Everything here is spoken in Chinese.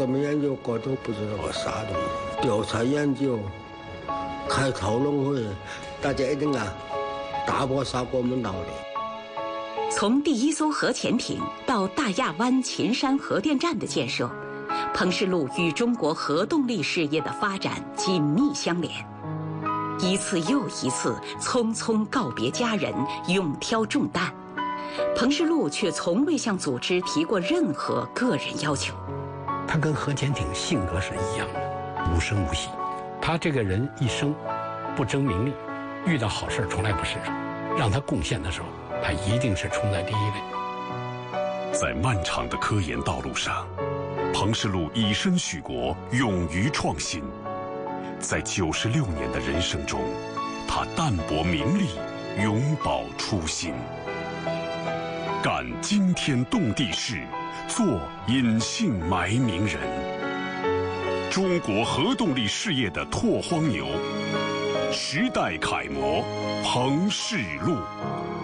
革命研究过都不知道个啥东西，调查研究，开讨论会，大家一定啊打破砂锅问到底。 从第一艘核潜艇到大亚湾秦山核电站的建设，彭世禄与中国核动力事业的发展紧密相连。一次又一次匆匆告别家人，勇挑重担，彭世禄却从未向组织提过任何个人要求。 他跟核潜艇性格是一样的，无声无息。他这个人一生不争名利，遇到好事从来不示弱。让他贡献的时候，他一定是冲在第一位。 在漫长的科研道路上，彭世禄以身许国，勇于创新。在96年的人生中，他淡泊名利，永葆初心，干惊天动地事，做隐姓埋名人。中国核动力事业的拓荒牛，时代楷模彭世禄。